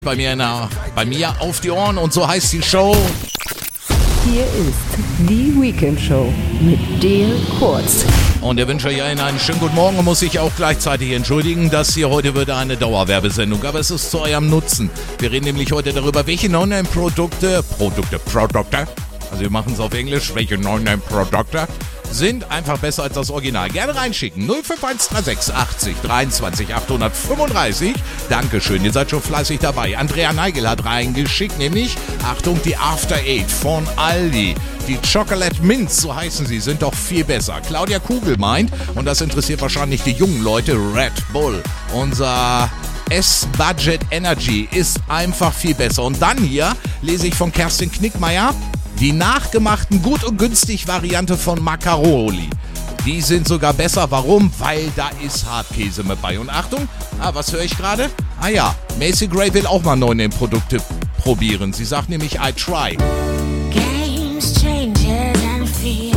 Bei mir auf die Ohren und so heißt die Show. Hier ist die Weekend Show mit Dale Kurz. Und der wünsche Ihnen einen schönen guten Morgen und muss sich auch gleichzeitig entschuldigen, dass hier heute wird eine Dauerwerbesendung, aber es ist zu eurem Nutzen. Wir reden nämlich heute darüber, welche Non-Name-Produkte, also wir machen es auf Englisch, welche Non-Name-Produkte sind einfach besser als das Original. Gerne reinschicken. 05136 80 23 835. Dankeschön, ihr seid schon fleißig dabei. Andrea Neigel hat reingeschickt, nämlich, Achtung, die After Eight von Aldi. Die Chocolate Mints, so heißen sie, sind doch viel besser. Claudia Kugel meint, und das interessiert wahrscheinlich die jungen Leute, Red Bull. Unser S-Budget Energy ist einfach viel besser. Und dann hier lese ich von Kerstin Knickmeier, die nachgemachten Gut und Günstig Variante von Macaroni. Die sind sogar besser. Warum? Weil da ist Hartkäse mit bei. Und Achtung, was höre ich gerade? Ja, Macy Gray will auch mal neue Produkte probieren. Sie sagt nämlich, I try. Games, changes and fear.